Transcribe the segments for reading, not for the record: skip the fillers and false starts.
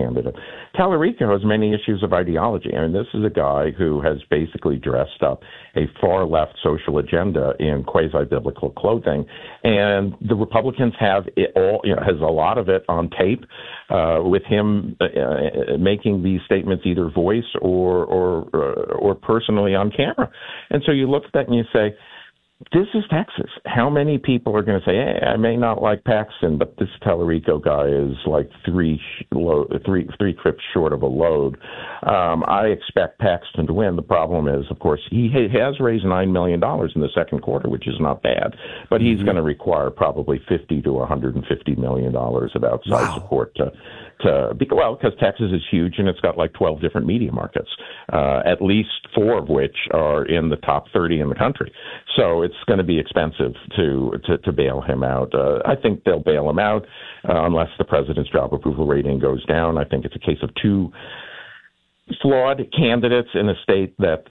candidate. Tallarico has many issues of ideology. I mean, this is a guy who has basically dressed up a far-left social agenda in quasi-biblical clothing, and the Republicans have it all, has a lot of it on tape, with him making these statements either voice or personally on camera. And so you look at that and you say, this is Texas. How many people are going to say, hey, I may not like Paxton, but this Tallarico guy is like three trips short of a load. I expect Paxton to win. The problem is, of course, he has raised $9 million in the second quarter, which is not bad, but he's going to require probably $50 to $150 million of outside support because Texas is huge and it's got like 12 different media markets, at least 4 of which are in the top 30 in the country. So it's going to be expensive to bail him out. I think they'll bail him out unless the president's job approval rating goes down. I think it's a case of 2 flawed candidates in a state that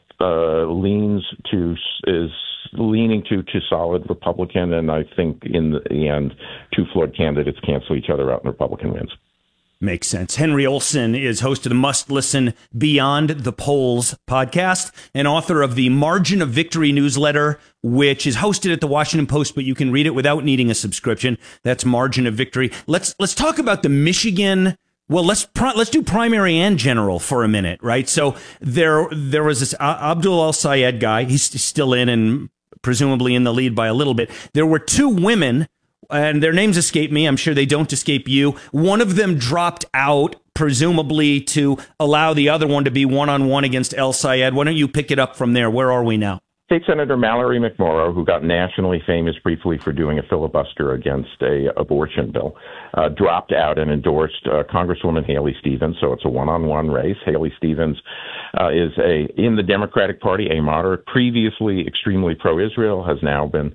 is leaning to solid Republican, and I think in the end, 2 flawed candidates cancel each other out and Republican wins. Makes sense. Henry Olsen is host of the Must Listen Beyond the Polls podcast and author of the Margin of Victory newsletter, which is hosted at the Washington Post, but you can read it without needing a subscription. That's Margin of Victory. Let's talk about the Michigan. Well, let's do primary and general for a minute, right? So there was this Abdul El-Sayed guy. He's still in and presumably in the lead by a little bit. There were 2 women, and their names escape me. I'm sure they don't escape you. One of them dropped out, presumably to allow the other one to be one-on-one against El-Sayed. Why don't you pick it up from there? Where are we now? State Senator Mallory McMorrow, who got nationally famous briefly for doing a filibuster against a abortion bill, dropped out and endorsed Congresswoman Haley Stevens. So it's a one-on-one race. Haley Stevens is in the Democratic Party, a moderate, previously extremely pro-Israel, has now been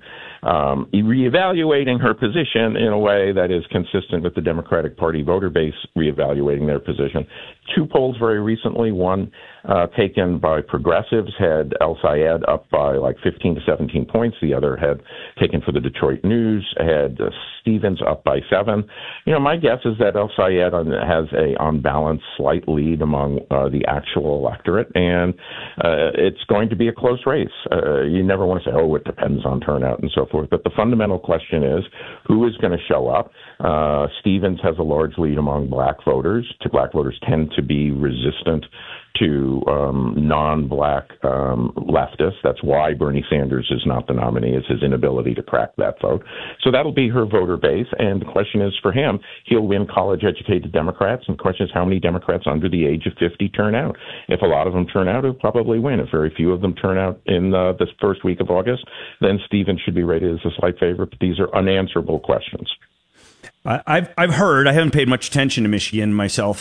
reevaluating her position in a way that is consistent with the Democratic Party voter base reevaluating their position. 2 polls very recently, one taken by progressives had El-Sayed up by like 15 to 17 points. The other had taken for the Detroit News, had Stevens up by 7. My guess is that El-Sayed has a, on balance, slight lead among the actual electorate, and it's going to be a close race. You never want to say, it depends on turnout and so forth, but the fundamental question is, who is going to show up? Stevens has a large lead among black voters. Black voters tend to be resistant to non-black leftists. That's why Bernie Sanders is not the nominee, is his inability to crack that vote. So that'll be her voter base. And the question is, for him, he'll win college-educated Democrats. And the question is, how many Democrats under the age of 50 turn out? If a lot of them turn out, he'll probably win. If very few of them turn out in this first week of August, then Stevens should be rated as a slight favorite. But these are unanswerable questions. I've heard, I haven't paid much attention to Michigan myself,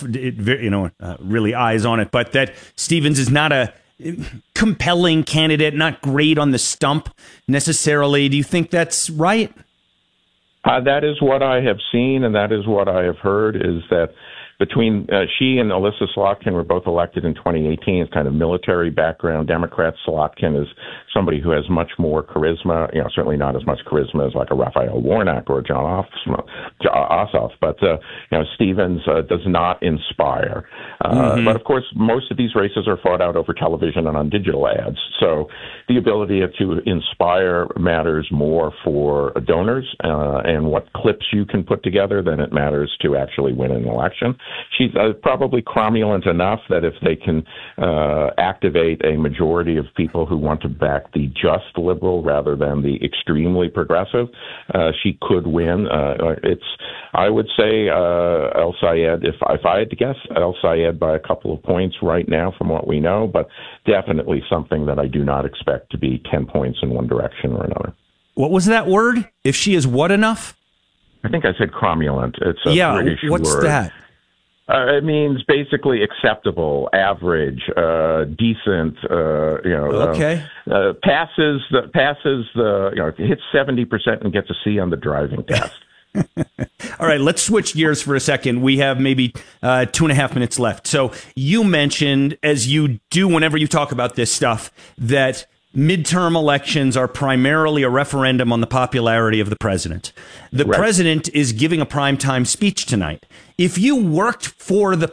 really eyes on it, but that Stevens is not a compelling candidate, not great on the stump necessarily. Do you think that's right? That is what I have seen, and that is what I have heard, is that between she and Alyssa Slotkin were both elected in 2018. It's kind of military background. Democrat Slotkin is somebody who has much more charisma, certainly not as much charisma as like a Raphael Warnock or a John Ossoff, but, Stevens does not inspire. But of course, most of these races are fought out over television and on digital ads. So the ability to inspire matters more for donors and what clips you can put together than it matters to actually win an election. She's probably cromulent enough that if they can activate a majority of people who want to back the just liberal rather than the extremely progressive, she could win. I would say El-Sayed, if I had to guess, El-Sayed by a couple of points right now from what we know, but definitely something that I do not expect to be 10 points in one direction or another. What was that word? If she is what enough? I think I said cromulent. It's a British word. What's that? It means basically acceptable, average, decent. Okay. Passes the hits 70% and gets a C on the driving test. All right, let's switch gears for a second. We have maybe 2.5 minutes left. So you mentioned, as you do whenever you talk about this stuff, that midterm elections are primarily a referendum on the popularity of the president. The president is giving a primetime speech tonight. If you worked for the